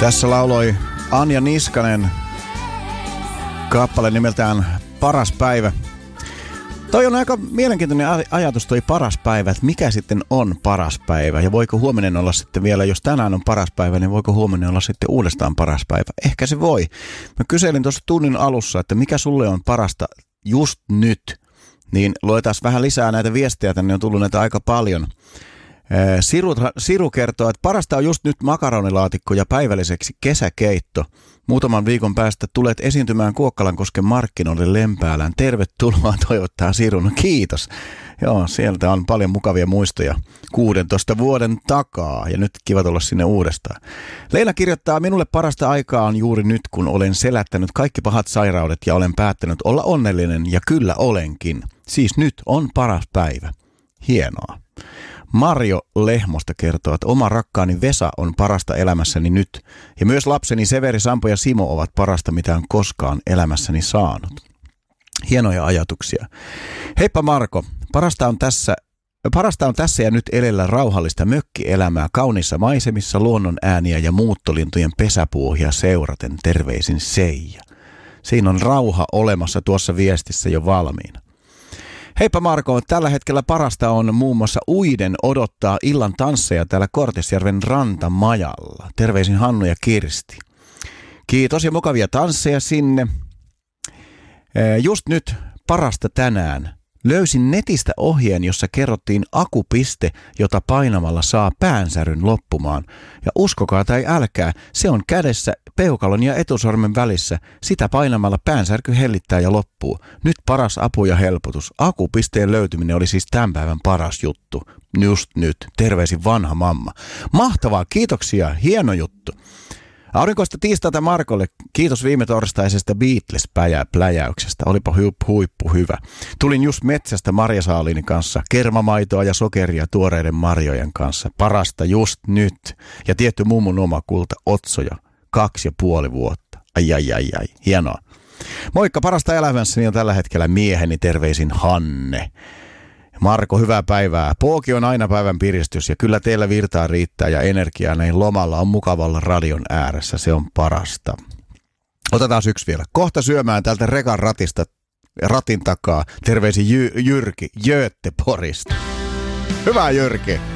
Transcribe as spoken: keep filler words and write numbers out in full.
Tässä lauloi Anja Niskanen kappale nimeltään Paras päivä. Toi on aika mielenkiintoinen ajatus toi paras päivä, että mikä sitten on paras päivä ja voiko huominen olla sitten vielä, jos tänään on paras päivä, niin voiko huominen olla sitten uudestaan paras päivä? Ehkä se voi. Mä kyselin tuossa tunnin alussa, että mikä sulle on parasta just nyt, niin luetaan vähän lisää näitä viestejä, tänne on tullut näitä aika paljon. Siru, Siru kertoo, että parasta on just nyt makaronilaatikko ja päivälliseksi kesäkeitto. Muutaman viikon päästä tulet esiintymään Kuokkalankosken markkinoille Lempäälään. Tervetuloa, toivottaa Siru. No kiitos. Joo, sieltä on paljon mukavia muistoja kuudentoista vuoden takaa ja nyt kiva tulla sinne uudestaan. Leila kirjoittaa, minulle parasta aikaa on juuri nyt, kun olen selättänyt kaikki pahat sairaudet ja olen päättänyt olla onnellinen ja kyllä olenkin. Siis nyt on paras päivä. Hienoa. Marjo Lehmosta kertoo, että oma rakkaani Vesa on parasta elämässäni nyt. Ja myös lapseni Severi, Sampo ja Simo ovat parasta, mitä on koskaan elämässäni saanut. Hienoja ajatuksia. Heippa Marko, parasta on tässä, parasta on tässä ja nyt elellä rauhallista mökkielämää kauniissa maisemissa, luonnon ääniä ja muuttolintujen pesäpuuhia seuraten. Terveisin Seija. Siinä on rauha olemassa tuossa viestissä jo valmiina. Heippa Marko, tällä hetkellä parasta on muun muassa uiden odottaa illan tansseja täällä Kortesjärven rantamajalla. Terveisin Hannu ja Kirsti. Kiitos ja mukavia tansseja sinne. Just nyt parasta tänään. Löysin netistä ohjeen, jossa kerrottiin akupiste, jota painamalla saa päänsäryn loppumaan. Ja uskokaa tai älkää, se on kädessä peukalon ja etusormen välissä. Sitä painamalla päänsärky hellittää ja loppuu. Nyt paras apu ja helpotus. Akupisteen löytyminen oli siis tämän päivän paras juttu. Just nyt. Terveisin vanha mamma. Mahtavaa, kiitoksia. Hieno juttu. Aurinkoista tiistaita Markolle. Kiitos viime torstaisesta Beatles-pläjäyksestä. Olipa huippu, huippu hyvä. Tulin just metsästä marjasaaliini kanssa. Kermamaitoa ja sokeria tuoreiden marjojen kanssa. Parasta just nyt. Ja tietty mummun oma kulta Otsoja. Kaksi ja puoli vuotta. Ai ai ai ai. Hienoa. Moikka, parasta elämässäni on tällä hetkellä mieheni. Terveisin Hanne. Marko, hyvää päivää. Pooki on aina päivän piristys ja kyllä teillä virtaa riittää ja energiaa näin lomalla on mukavalla radion ääressä. Se on parasta. Otetaan yksi vielä. Kohta syömään tältä rekan ratista, ratin takaa. Terveisin Jy- Jyrki Göteborgista. Hyvää Jyrki.